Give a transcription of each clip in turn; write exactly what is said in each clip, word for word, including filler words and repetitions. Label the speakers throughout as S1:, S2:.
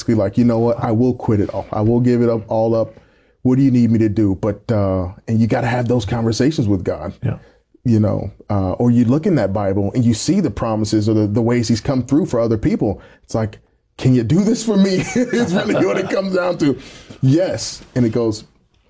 S1: basically like, you know what, I will quit it all. I will give it up all up. What do you need me to do? But, uh, and you got to have those conversations with God.
S2: Yeah.
S1: You know, uh, or you look in that Bible and you see the promises or the, the ways he's come through for other people. It's like, can you do this for me? It's really what it comes down to. Yes. And it goes,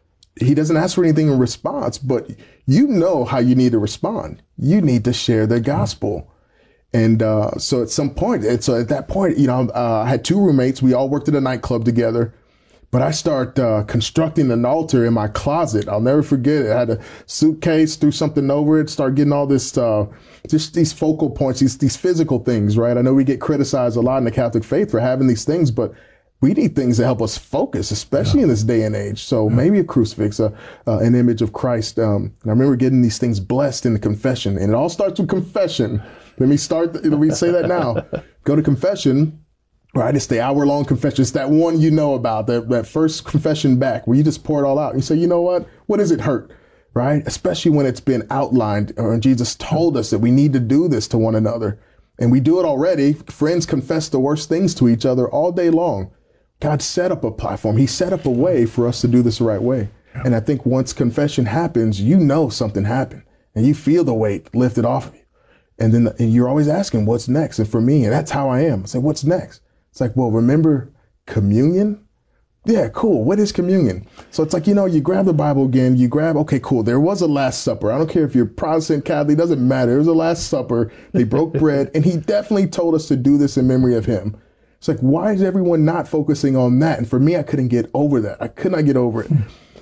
S1: he doesn't ask for anything in response, but you know how you need to respond. You need to share the gospel. And uh, so at some point, it's uh, at that point, you know, uh, I had two roommates. We all worked at a nightclub together. But I start uh, constructing an altar in my closet. I'll never forget it. I had a suitcase, threw something over it, start getting all this, uh, just these focal points, these these physical things, right? I know we get criticized a lot in the Catholic faith for having these things, but we need things that help us focus, especially yeah. in this day and age. So yeah. maybe a crucifix, uh, uh, an image of Christ. Um, and I remember getting these things blessed in the confession, and it all starts with confession. Let me start. Let me say that now. Go to confession. Right, it's the hour-long confession. It's that one you know about, that, that first confession back where you just pour it all out. You say, you know what? What does it hurt? Right? Especially when it's been outlined or Jesus told us that we need to do this to one another. And we do it already. Friends confess the worst things to each other all day long. God set up a platform. He set up a way for us to do this the right way. Yeah. And I think once confession happens, you know something happened and you feel the weight lifted off of you. And then and you're always asking, what's next? And for me, and that's how I am. I say, what's next? It's like, well, remember communion? Yeah, cool. What is communion? So it's like, you know, you grab the Bible again, you grab, okay, cool. There was a Last Supper. I don't care if you're Protestant, Catholic, doesn't matter. There was a Last Supper. They broke bread, and he definitely told us to do this in memory of him. It's like, why is everyone not focusing on that? And for me, I couldn't get over that. I could not get over it.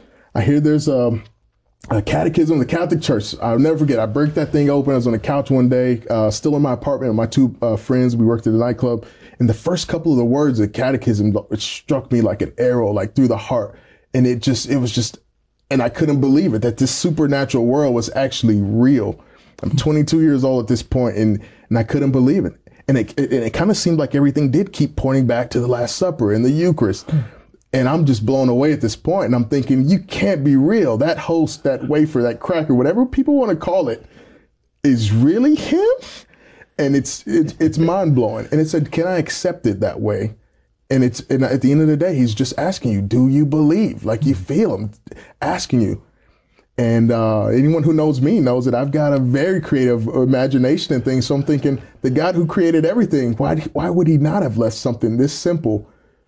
S1: I hear there's a, a catechism of the Catholic Church. I'll never forget. I break that thing open. I was on the couch one day, uh, still in my apartment with my two uh, friends. We worked at a nightclub. And the first couple of the words of catechism, it struck me like an arrow, like through the heart. And it just, it was just, and I couldn't believe it, that this supernatural world was actually real. I'm twenty-two years old at this point, and, and I couldn't believe it. And it, it, it kind of seemed like everything did keep pointing back to the Last Supper and the Eucharist. And I'm just blown away at this point. And I'm thinking, you can't be real. That host, that wafer, that cracker, whatever people want to call it, is really him? And it's, it's, it's mind blowing. And it said, can I accept it that way? And it's, and at the end of the day, he's just asking you, do you believe? Like you feel him asking you. And, uh, anyone who knows me knows that I've got a very creative imagination and things. So I'm thinking the God who created everything, why, why would he not have left something this simple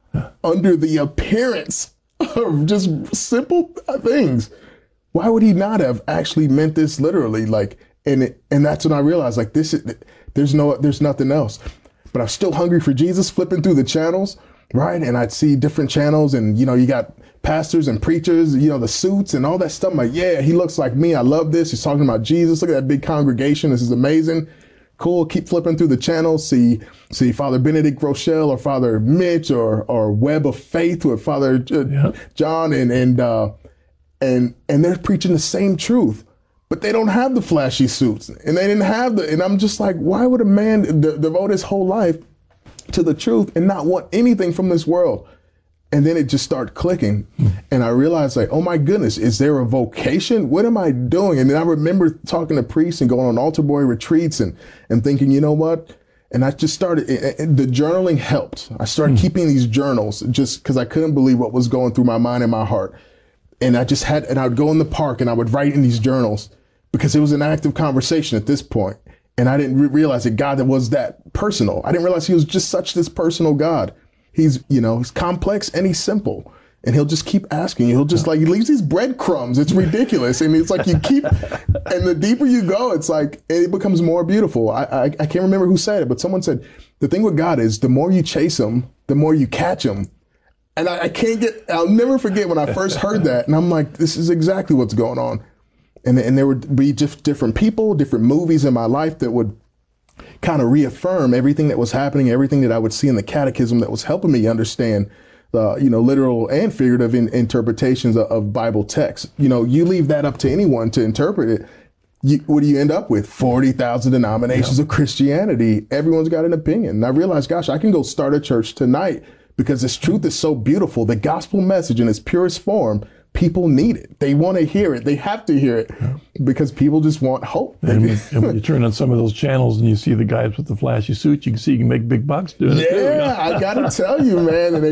S1: under the appearance of just simple things? Why would he not have actually meant this literally? Like, and it, and that's when I realized, like, this is, there's no, there's nothing else. But I'm still hungry for Jesus, flipping through the channels, right? And I'd see different channels, and, you know, you got pastors and preachers, you know, the suits and all that stuff. I'm like, yeah, he looks like me. I love this. He's talking about Jesus. Look at that big congregation. This is amazing. Cool. Keep flipping through the channels. See, see Father Benedict Rochelle or Father Mitch or, or Web of Faith with Father uh, yeah. John, and, and, uh, and, and they're preaching the same truth. But they don't have the flashy suits, and they didn't have the, and I'm just like, why would a man de- devote his whole life to the truth and not want anything from this world? And then it just started clicking. Mm. And I realized, like, oh my goodness, is there a vocation? What am I doing? And then I remember talking to priests and going on altar boy retreats and, and thinking, you know what? And I just started, it, it, the journaling helped. I started mm. keeping these journals just because I couldn't believe what was going through my mind and my heart. And I just had, and I would go in the park and I would write in these journals because it was an active conversation at this point. And I didn't re- realize that God that was that personal. I didn't realize he was just such this personal God. He's, you know, he's complex and he's simple. And he'll just keep asking you. He'll just like, he leaves these breadcrumbs. It's ridiculous. And it's like you keep, and the deeper you go, it's like, it becomes more beautiful. I, I, I can't remember who said it, but someone said, the thing with God is the more you chase him, the more you catch him. And I, I can't get, I'll never forget when I first heard that. And I'm like, this is exactly what's going on. And, and there would be just different people, different movies in my life that would kind of reaffirm everything that was happening, everything that I would see in the catechism that was helping me understand the, you know, literal and figurative in, interpretations of, of Bible texts. You know, you leave that up to anyone to interpret it. You, what do you end up with? forty thousand denominations yeah. of Christianity. Everyone's got an opinion. And I realized, gosh, I can go start a church tonight because this truth is so beautiful. The gospel message in its purest form, people need it. They want to hear it. They have to hear it yeah. because people just want hope.
S2: And when, and when you turn on some of those channels and you see the guys with the flashy suits, you can see you can make big bucks doing
S1: yeah,
S2: it too.
S1: Yeah, I got to tell you, man. And